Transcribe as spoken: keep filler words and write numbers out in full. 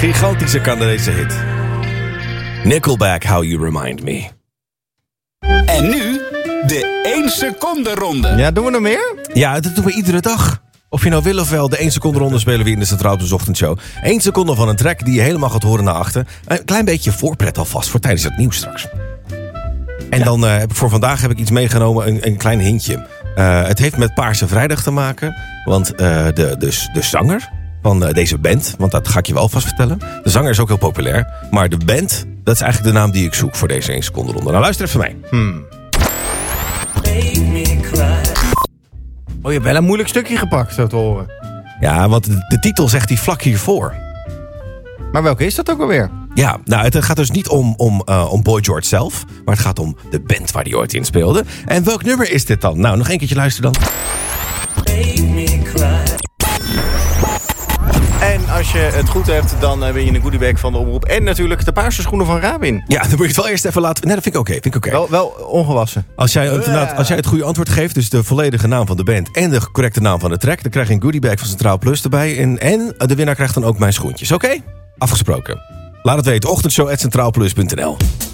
Gigantische Canadese hit. Nickelback, How You Remind Me. En nu de één seconde ronde. Ja, doen we nog meer? Ja, dat doen we iedere dag. Of je nou wil of wel, de één seconde ronde spelen we in de Centraal Plus Ochtendshow. Eén seconde van een track die je helemaal gaat horen naar achter. Een klein beetje voorpret alvast voor tijdens het nieuws straks. En ja. dan uh, heb ik voor vandaag heb ik iets meegenomen, een, een klein hintje. Uh, het heeft met Paarse Vrijdag te maken. Want uh, de, de, de zanger van uh, deze band, want dat ga ik je wel vast vertellen. De zanger is ook heel populair. Maar de band, dat is eigenlijk de naam die ik zoek voor deze één seconde ronde. Nou, luister even mee. Hmm. Oh, je hebt wel een moeilijk stukje gepakt, zo te horen. Ja, want de, de titel zegt hij vlak hiervoor. Maar welke is dat ook alweer? Ja, nou, het gaat dus niet om, om, uh, om Boy George zelf, maar het gaat om de band waar hij ooit in speelde. En welk nummer is dit dan? Nou, nog een keertje luisteren dan. En als je het goed hebt, dan uh, ben je een goodiebag van de omroep. En natuurlijk de paarse schoenen van Rabin. Ja, dan moet je het wel eerst even laten... Nee, dat vind ik oké. Okay, okay. wel, wel ongewassen. Als jij, uh. als jij het goede antwoord geeft, dus de volledige naam van de band en de correcte naam van de track, dan krijg je een goodiebag van Centraal Plus erbij. En, en de winnaar krijgt dan ook mijn schoentjes. Oké? Okay? Afgesproken. Laat het weten. ochtendshow at centraalplus punt n l